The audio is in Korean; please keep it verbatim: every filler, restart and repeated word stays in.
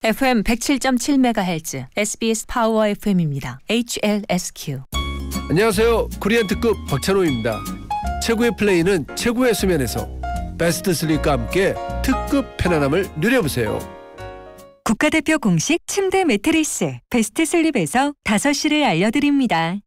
에프엠 백칠 점 칠 메가헤르츠 에스비에스 파워 에프엠입니다. 에이치엘에스큐. 안녕하세요. 코리안 특급 박찬호입니다. 최고의 플레이는 최고의 수면에서. 베스트 슬립과 함께 특급 편안함을 누려보세요. 국가대표 공식 침대 매트리스 베스트 슬립에서 다섯 시를 알려드립니다.